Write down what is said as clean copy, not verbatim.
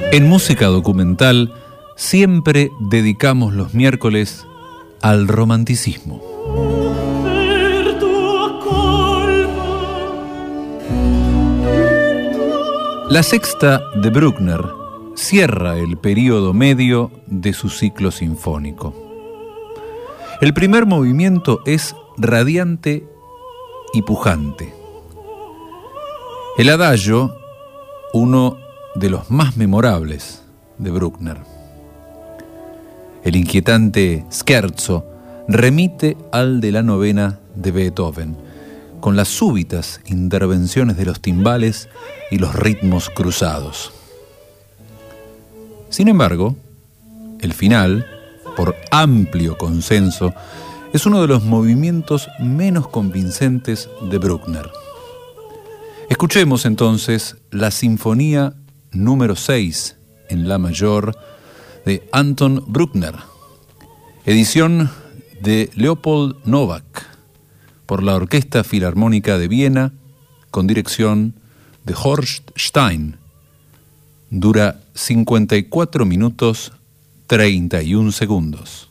En música documental siempre dedicamos los miércoles al romanticismo. La sexta de Bruckner cierra el período medio de su ciclo sinfónico. El primer movimiento es radiante y pujante. El adagio, uno de los más memorables de Bruckner. El inquietante scherzo remite al de la novena de Beethoven, con las súbitas intervenciones de los timbales y los ritmos cruzados. Sin embargo, el final, por amplio consenso, es uno de los movimientos menos convincentes de Bruckner. Escuchemos entonces la Sinfonía número 6 en la mayor de Anton Bruckner, edición de Leopold Novak, por la Orquesta Filarmónica de Viena, con dirección de Horst Stein. Dura 54 minutos 31 segundos.